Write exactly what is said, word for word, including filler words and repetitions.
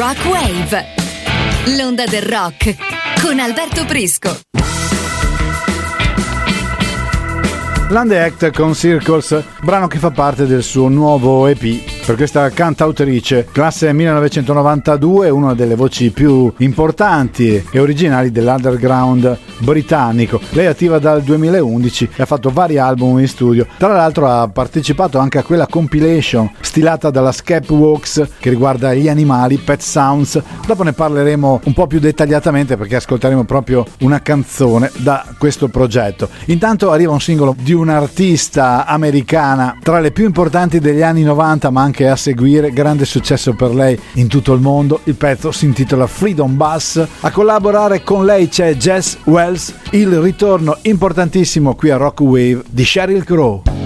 Rock Wave, l'onda del rock con Alberto Prisco. Land Act con Circles, brano che fa parte del suo nuovo E P. Per questa cantautrice, classe millenovecentonovantadue, una delle voci più importanti e originali dell'underground britannico. Lei è attiva dal duemilaundici e ha fatto vari album in studio. Tra l'altro ha partecipato anche a quella compilation stilata dalla Skepworks che riguarda gli animali, Pet Sounds. Dopo ne parleremo un po' più dettagliatamente perché ascolteremo proprio una canzone da questo progetto. Intanto arriva un singolo di un'artista americana tra le più importanti degli anni novanta, ma anche a seguire, grande successo per lei in tutto il mondo. Il pezzo si intitola Freedom Bus. A collaborare con lei c'è Jess Wells, il ritorno importantissimo qui a Rock Wave di Sheryl Crow.